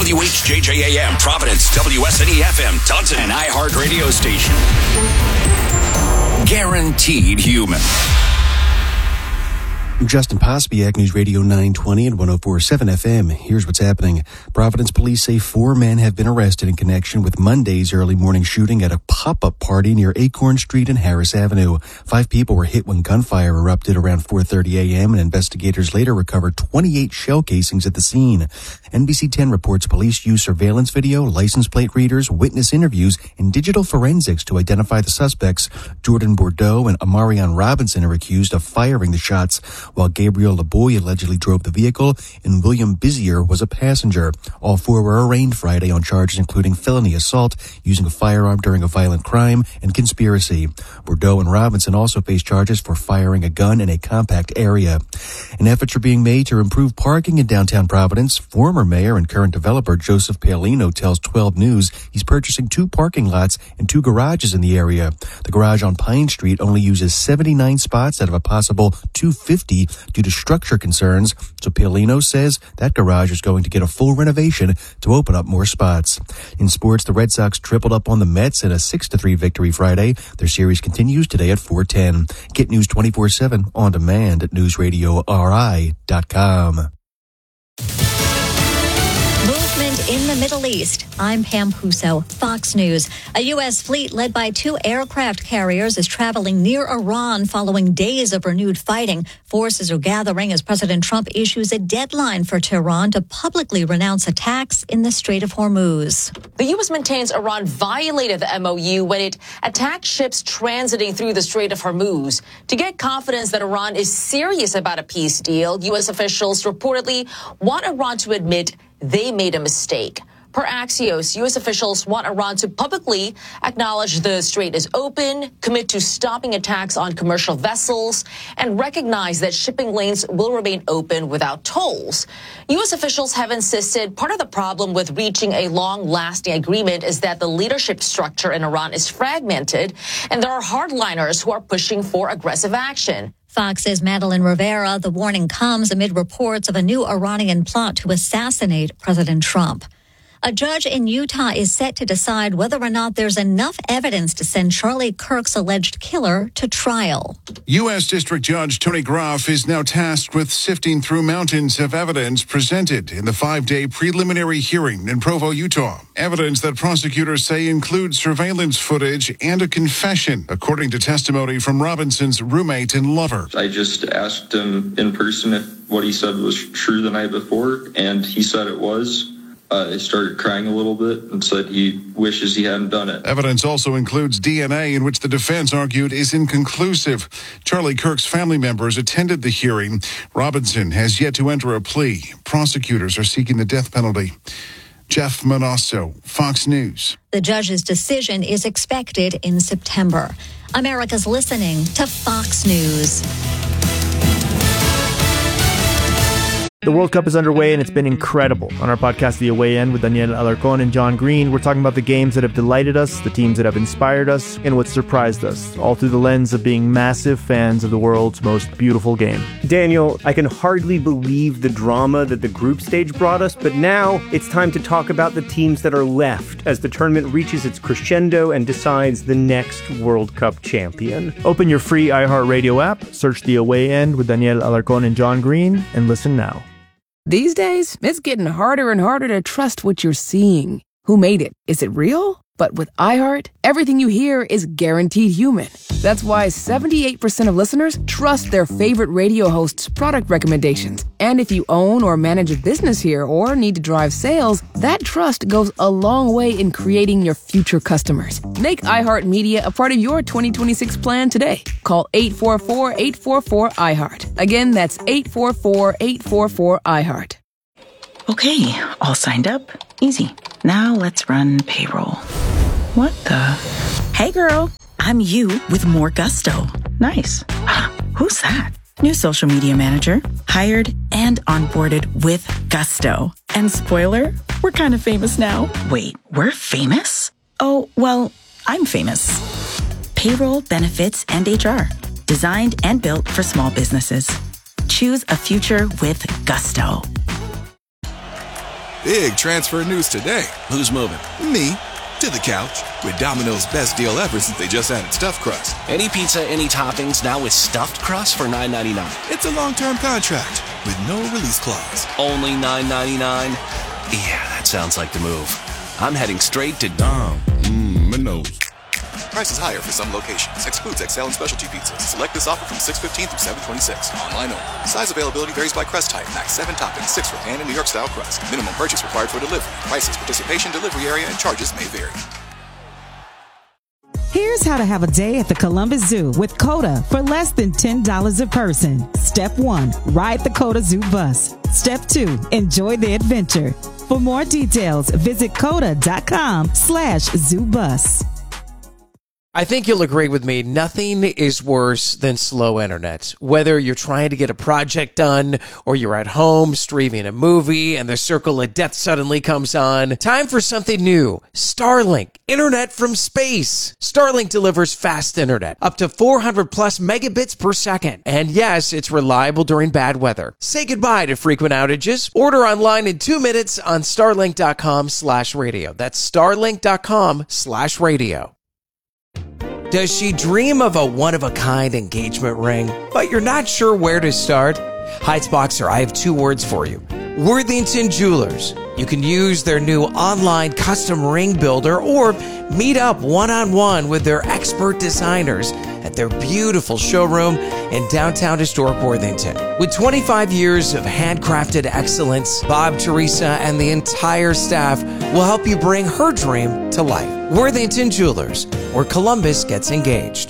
WHJJAM, Providence, WSNE-FM, Taunton, and iHeart radio station. Guaranteed human. Justin Pospiak, News Radio 920 and 104.7 FM. Here's what's happening. Providence police say 4 men have been arrested in connection with Monday's early morning shooting at a pop-up party near Acorn Street and Harris Avenue. 5 people were hit when gunfire erupted around 4:30 a.m. and investigators later recovered 28 shell casings at the scene. NBC 10 reports police used surveillance video, license plate readers, witness interviews, and digital forensics to identify the suspects. Jordan Bordeaux and Amarion Robinson are accused of firing the shots, while Gabriel LeBoy allegedly drove the vehicle and William Bizier was a passenger. All 4 were arraigned Friday on charges including felony assault, using a firearm during a violent crime, and conspiracy. Bordeaux and Robinson also face charges for firing a gun in a compact area. And efforts are being made to improve parking in downtown Providence. Former mayor and current developer Joseph Paolino tells 12 News he's purchasing 2 parking lots and 2 garages in the area. The garage on Pine Street only uses 79 spots out of a possible 250 due to structure concerns, so Paolino says that garage is going to get a full renovation to open up more spots. In sports, the Red Sox tripled up on the Mets in a 6-3 victory Friday. Their series continues today at 4:10. Get News 24/7 on demand at newsradiori.com. Movement in the Middle East. I'm Pam Puso, Fox News. A U.S. fleet led by 2 aircraft carriers is traveling near Iran following days of renewed fighting. Forces are gathering as President Trump issues a deadline for Tehran to publicly renounce attacks in the Strait of Hormuz. The U.S. maintains Iran violated the MOU when it attacked ships transiting through the Strait of Hormuz. To get confidence that Iran is serious about a peace deal, U.S. officials reportedly want Iran to admit they made a mistake. Per Axios, U.S. officials want Iran to publicly acknowledge the strait is open, commit to stopping attacks on commercial vessels, and recognize that shipping lanes will remain open without tolls. U.S. officials have insisted part of the problem with reaching a long-lasting agreement is that the leadership structure in Iran is fragmented, and there are hardliners who are pushing for aggressive action. Fox's Madeline Rivera. The warning comes amid reports of a new Iranian plot to assassinate President Trump. A judge in Utah is set to decide whether or not there's enough evidence to send Charlie Kirk's alleged killer to trial. U.S. District Judge Tony Groff is now tasked with sifting through mountains of evidence presented in the 5-day preliminary hearing in Provo, Utah. Evidence that prosecutors say includes surveillance footage and a confession, according to testimony from Robinson's roommate and lover. I just asked him in person if what he said was true the night before, and he said it was. He started crying a little bit and said he wishes he hadn't done it. Evidence also includes DNA, in which the defense argued is inconclusive. Charlie Kirk's family members attended the hearing. Robinson has yet to enter a plea. Prosecutors are seeking the death penalty. Jeff Manasso, Fox News. The judge's decision is expected in September. America's listening to Fox News. The World Cup is underway, and it's been incredible. On our podcast, The Away End, with Daniel Alarcón and John Green, we're talking about the games that have delighted us, the teams that have inspired us, and what surprised us, all through the lens of being massive fans of the world's most beautiful game. Daniel, I can hardly believe the drama that the group stage brought us, but now it's time to talk about the teams that are left as the tournament reaches its crescendo and decides the next World Cup champion. Open your free iHeartRadio app, search The Away End with Daniel Alarcón and John Green, and listen now. These days, it's getting harder and harder to trust what you're seeing. Who made it? Is it real? But with iHeart, everything you hear is guaranteed human. That's why 78% of listeners trust their favorite radio hosts' product recommendations. And if you own or manage a business here or need to drive sales, that trust goes a long way in creating your future customers. Make iHeartMedia a part of your 2026 plan today. Call 844-844-iHeart. Again, that's 844-844-iHeart. Okay, all signed up. Easy. Now let's run payroll. What the? Hey girl, I'm you with more gusto. Nice. Who's that? New social media manager. Hired and onboarded with gusto. And spoiler, we're kind of famous now. Wait, we're famous? Oh, well, I'm famous. Payroll, benefits, and HR. Designed and built for small businesses. Choose a future with gusto. Big transfer news today. Who's moving? Me. To the couch. With Domino's best deal ever since they just added stuffed crust. Any pizza, any toppings, now with stuffed crust for $9.99. It's a long-term contract with no release clause. Only $9.99? Yeah, that sounds like the move. I'm heading straight to Domino's. Price is higher for some locations. Excludes XL and specialty pizzas. Select this offer from 6/15 through 7/26. Online only. Size availability varies by crust type. Max 7 toppings, 6 for pan and New York style crust. Minimum purchase required for delivery. Prices, participation, delivery area, and charges may vary. Here's how to have a day at the Columbus Zoo with COTA for less than $10 a person. Step 1, ride the COTA Zoo bus. Step 2, enjoy the adventure. For more details, visit COTA.com/zoobus. I think you'll agree with me, nothing is worse than slow internet. Whether you're trying to get a project done or you're at home streaming a movie and the circle of death suddenly comes on, time for something new. Starlink, internet from space. Starlink delivers fast internet, up to 400 plus megabits per second. And yes, it's reliable during bad weather. Say goodbye to frequent outages. Order online in 2 minutes on starlink.com/radio. That's starlink.com/radio. Does she dream of a one-of-a-kind engagement ring, but you're not sure where to start? Heights Boxer, I have 2 words for you. Worthington Jewelers. You can use their new online custom ring builder or meet up one-on-one with their expert designers at their beautiful showroom in downtown historic Worthington. With 25 years of handcrafted excellence, Bob, Teresa, and the entire staff will help you bring her dream to life. Worthington Jewelers, where Columbus gets engaged.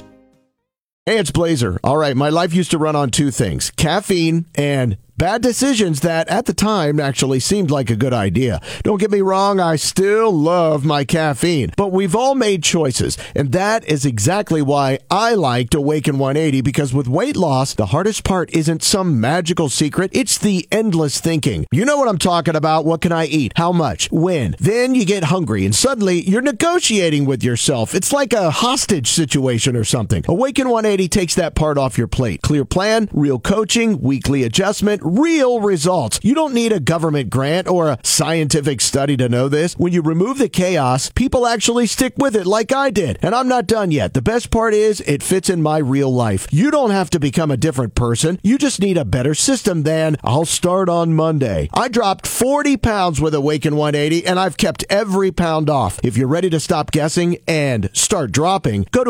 Hey, it's Blazer. All right, my life used to run on 2 things, caffeine and bad decisions that at the time actually seemed like a good idea. Don't get me wrong, I still love my caffeine, but we've all made choices, and that is exactly why I liked Awaken 180, because with weight loss, the hardest part isn't some magical secret, it's the endless thinking. You know what I'm talking about. What can I eat? How much? When? Then you get hungry, and suddenly you're negotiating with yourself. It's like a hostage situation or something. Awaken 180 takes that part off your plate. Clear plan, real coaching, weekly adjustment, real results. You don't need a government grant or a scientific study to know this. When you remove the chaos, people actually stick with it like I did. And I'm not done yet. The best part is it fits in my real life. You don't have to become a different person. You just need a better system than I'll start on Monday. I dropped 40 pounds with Awaken 180 and I've kept every pound off. If you're ready to stop guessing and start dropping, go to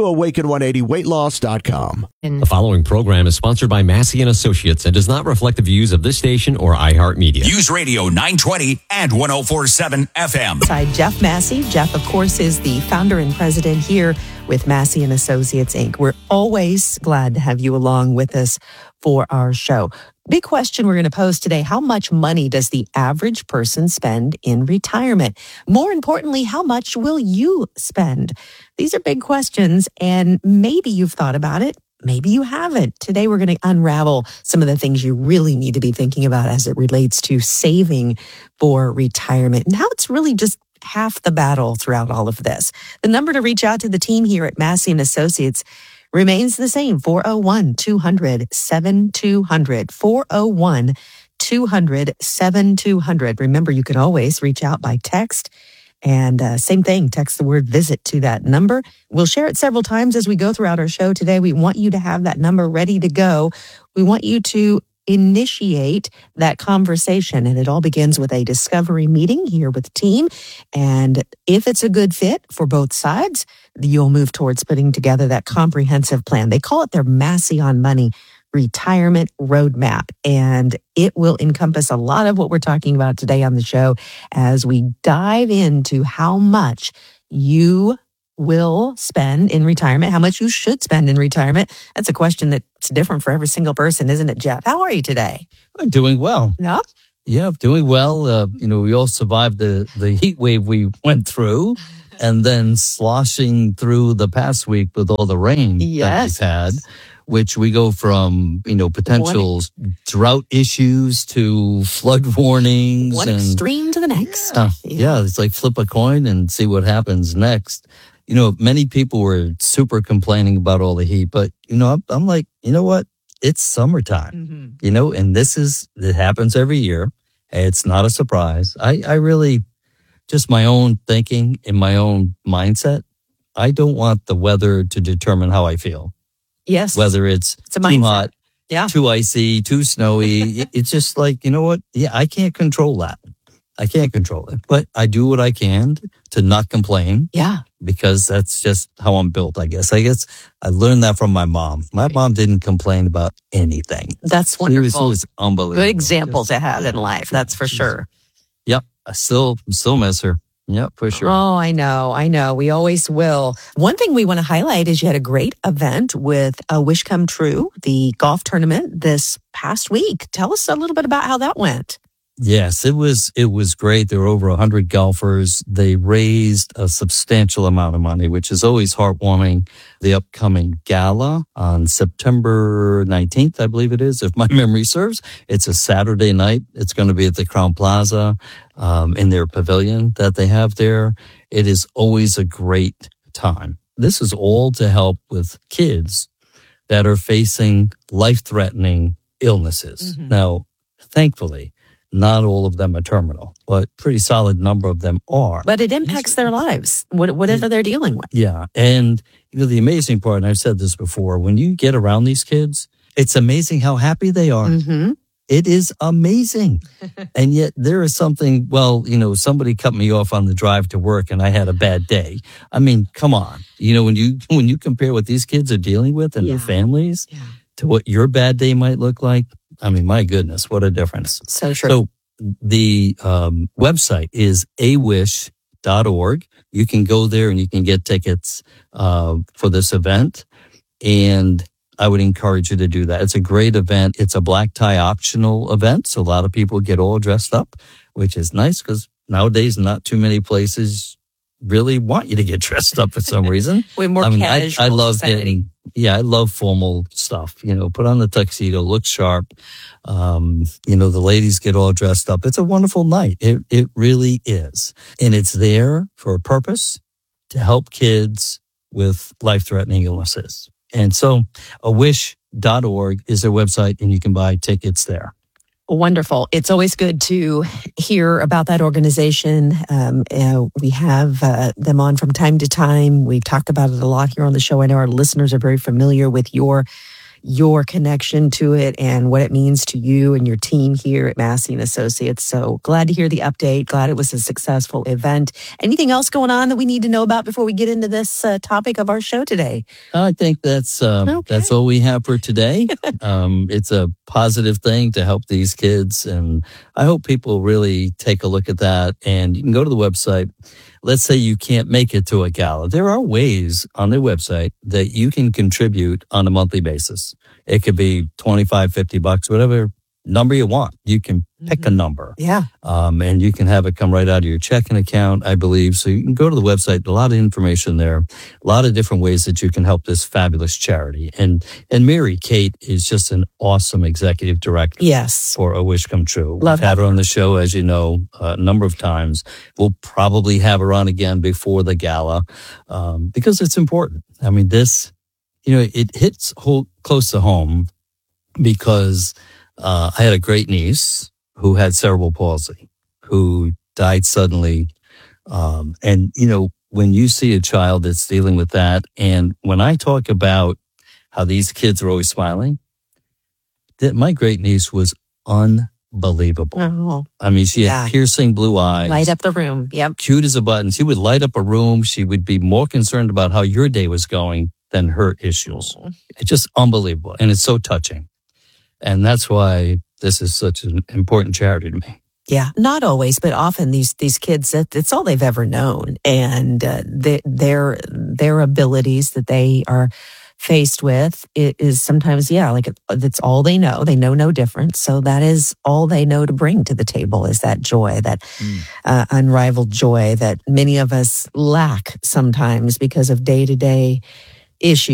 awaken180weightloss.com. The following program is sponsored by Massey & Associates and does not reflect the views of this station or iHeartMedia. News Radio 920 and 104.7 FM. Hi, Jeff Massey. Jeff, of course, is the founder and president here with Massey & Associates, Inc. We're always glad to have you along with us for our show. Big question we're going to pose today. How much money does the average person spend in retirement? More importantly, how much will you spend? These are big questions, and maybe you've thought about it. Maybe you haven't. Today, we're going to unravel some of the things you really need to be thinking about as it relates to saving for retirement and how it's really just half the battle throughout all of this. The number to reach out to the team here at Massey & Associates remains the same, 401-200-7200, 401-200-7200. Remember, you can always reach out by text. And same thing, text the word visit to that number. We'll share it several times as we go throughout our show today. We want you to have that number ready to go. We want you to initiate that conversation. And it all begins with a discovery meeting here with the team. And if it's a good fit for both sides, you'll move towards putting together that comprehensive plan. They call it their Massey on Money retirement roadmap. And it will encompass a lot of what we're talking about today on the show as we dive into how much you will spend in retirement, how much you should spend in retirement. That's a question that's different for every single person, isn't it, Jeff? How are you today? I'm doing well. Yeah? Yeah, doing well. We all survived the heat wave we went through and then sloshing through the past week with all the rain that we've had. Which we go from, potential drought issues to flood warnings. One extreme to the next. Yeah, it's like flip a coin and see what happens next. Many people were super complaining about all the heat, but, I'm like, you know what? It's summertime, and it happens every year. It's not a surprise. I really, just my own thinking and my own mindset, I don't want the weather to determine how I feel. Yes. Whether it's a too hot, too icy, too snowy. It's just like, you know what? Yeah, I can't control that. I can't control it. But I do what I can to not complain. Yeah. Because that's just how I'm built, I guess. I learned that from my mom. My mom didn't complain about anything. That's wonderful. It was unbelievable. Good example to have in life, that's for sure. Yep. I still miss her. Yep, for sure. Oh, I know. We always will. One thing we want to highlight is you had a great event with A Wish Come True, the golf tournament this past week. Tell us a little bit about how that went. Yes, it was great. There were over 100 golfers. They raised a substantial amount of money, which is always heartwarming. The upcoming gala on September 19th, I believe it is, if my memory serves. It's a Saturday night. It's going to be at the Crown Plaza, in their pavilion that they have there. It is always a great time. This is all to help with kids that are facing life-threatening illnesses. Mm-hmm. Now, thankfully, not all of them are terminal, but pretty solid number of them are. But it impacts their lives, whatever they're dealing with. Yeah. And the amazing part, and I've said this before, when you get around these kids, it's amazing how happy they are. Mm-hmm. It is amazing. And yet there is something, somebody cut me off on the drive to work and I had a bad day. I mean, come on. When you compare what these kids are dealing with and their families to what your bad day might look like, I mean, my goodness, what a difference. So true. So the website is awish.org. You can go there and you can get tickets for this event. And I would encourage you to do that. It's a great event. It's a black tie optional event. So a lot of people get all dressed up, which is nice because nowadays not too many places really want you to get dressed up for some reason. We're more casual. I love I love formal stuff. Put on the tuxedo, look sharp. The ladies get all dressed up. It's a wonderful night. It really is. And it's there for a purpose to help kids with life-threatening illnesses. And so awish.org is their website and you can buy tickets there. Wonderful. It's always good to hear about that organization. We have them on from time to time. We talk about it a lot here on the show. I know our listeners are very familiar with your connection to it and what it means to you and your team here at Massey & Associates. So glad to hear the update. Glad it was a successful event. Anything else going on that we need to know about before we get into this topic of our show today? I think that's all we have for today. It's a positive thing to help these kids. And I hope people really take a look at that. And you can go to the website. Let's say you can't make it to a gala. There are ways on their website that you can contribute on a monthly basis. It could be $25, $50, whatever number you want. You can pick a number. Yeah. And you can have it come right out of your checking account, I believe. So you can go to the website, a lot of information there, a lot of different ways that you can help this fabulous charity. And Mary Kate is just an awesome executive director. Yes. For A Wish Come True. Love We've had her on the show, as you know, a number of times. We'll probably have her on again before the gala because it's important. I mean, this, it hits close to home because I had a great niece who had cerebral palsy, who died suddenly. And, when you see a child that's dealing with that, and when I talk about how these kids are always smiling, that my great niece was unbelievable. Oh. I mean, she had piercing blue eyes. Light up the room. Yep. Cute as a button. She would light up a room. She would be more concerned about how your day was going than her issues. It's just unbelievable. And it's so touching. And that's why this is such an important charity to me. Yeah, not always, but often these kids, it's all they've ever known. And their abilities that they are faced with is sometimes, that's all they know. They know no different. So that is all they know to bring to the table is that joy, that unrivaled joy that many of us lack sometimes because of day-to-day issues.